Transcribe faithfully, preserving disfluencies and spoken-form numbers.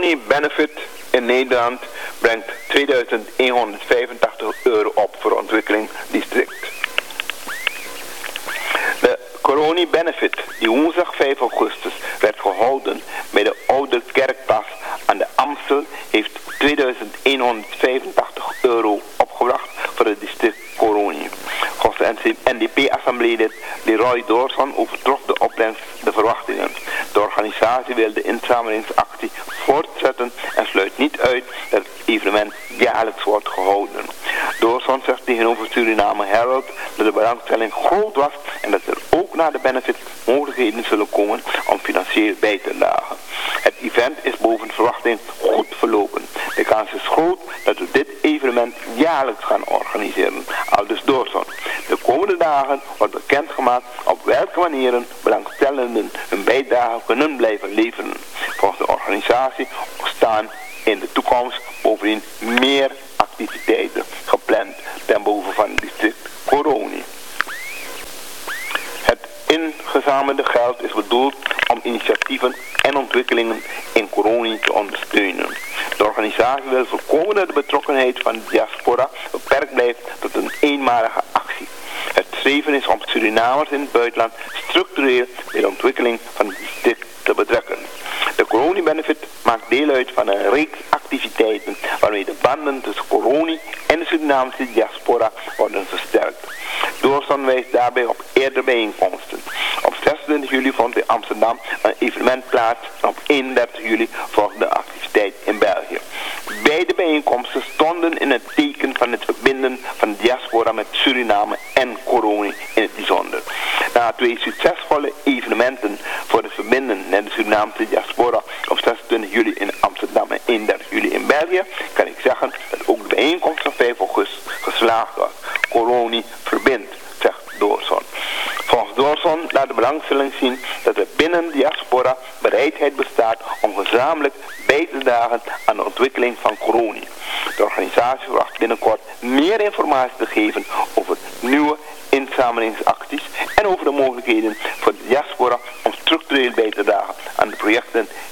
Coroni-benefit in Nederland brengt tweeduizend honderdvijfentachtig euro op voor ontwikkelingsdistrict. De Coroni-benefit die woensdag vijf augustus werd gehouden bij de Oude Kerkplas aan de Amstel heeft tweeduizend honderdvijfentachtig euro opgebracht voor het district Coroni. Volgens de N D P-assemblelid Leroy Doorson overtrof de opbrengst de verwachtingen. De organisatie wil de inzamelingsactie voortzetten en sluit niet uit dat het evenement jaarlijks wordt gehouden. Doorson zegt tegenover Suriname Herald dat de belangstelling groot was en dat er ook na de benefit mogelijkheden zullen komen om financieel bij te dragen. Het event is boven verwachting goed verlopen. De kans is groot dat we dit evenement jaarlijks gaan organiseren. Aldus Doorson. De komende dagen wordt bekendgemaakt op welke manieren belangstellenden hun bijdrage kunnen blijven leveren. Volgens de organisatie staan in de toekomst bovendien meer activiteiten gepland ten behoeve van het district Coroni. Het ingezamelde geld is bedoeld om initiatieven en ontwikkelingen in Coroni te ondersteunen. De organisatie wil voorkomen dat de betrokkenheid van de diaspora beperkt blijft tot een eenmalige actie. Het streven is om Surinamers in het buitenland structureel bij de ontwikkeling van het district te betrekken. De Coroni-benefit maakt deel uit van een reeks activiteiten waarmee de banden tussen Coroni en de Surinaamse diaspora worden versterkt. Doorson wijst daarbij op eerdere bijeenkomsten. Op zesentwintig juli vond in Amsterdam een evenement plaats en op eenendertig juli volgde de activiteit in België. Beide bijeenkomsten stonden in het teken van het verbinden van de diaspora met Suriname en Coroni in het bijzonder. Na twee succesvolle evenementen voor het verbinden met de Surinaamse diaspora op zesentwintig juli in Amsterdam en eenendertig juli in België, kan ik zeggen dat ook de bijeenkomst van vijf augustus geslaagd was. Coroni verbindt, zegt Doorson. Volgens Doorson laat de belangstelling zien dat er binnen de diaspora bereidheid bestaat om gezamenlijk bij te dragen aan de ontwikkeling van Coroni. De organisatie verwacht binnenkort meer informatie te geven over nieuwe inzamelingsacties en over de mogelijkheden voor de diaspora om structureel bij te dragen aan de projecten